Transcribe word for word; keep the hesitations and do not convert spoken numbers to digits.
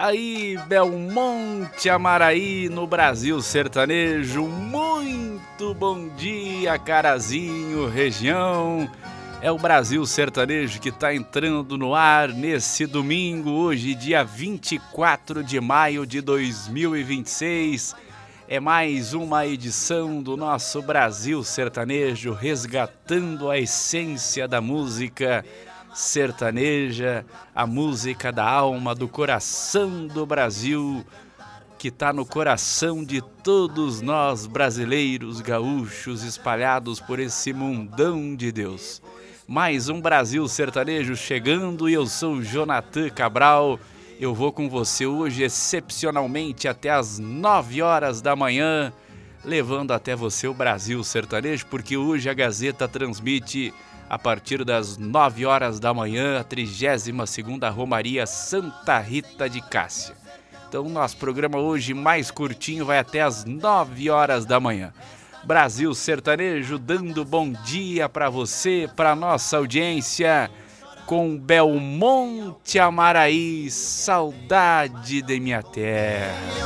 Aí, Belmonte Amaraí, no Brasil Sertanejo, muito bom dia, Carazinho, região. É o Brasil Sertanejo que está entrando no ar nesse domingo, hoje, dia vinte e quatro de maio de dois mil e vinte e seis. É mais uma edição do nosso Brasil Sertanejo, resgatando a essência da música sertaneja, a música da alma, do coração do Brasil, que está no coração de todos nós brasileiros, gaúchos, espalhados por esse mundão de Deus. Mais um Brasil Sertanejo chegando e eu sou o Jonathan Cabral. Eu vou com você hoje excepcionalmente até as nove horas da manhã, levando até você o Brasil Sertanejo, porque hoje a Gazeta transmite a partir das nove horas da manhã a trigésima segunda Romaria Santa Rita de Cássia. Então o nosso programa hoje mais curtinho vai até as nove horas da manhã. Brasil Sertanejo dando bom dia para você, para nossa audiência, com Belmonte Amaraí, saudade de minha terra.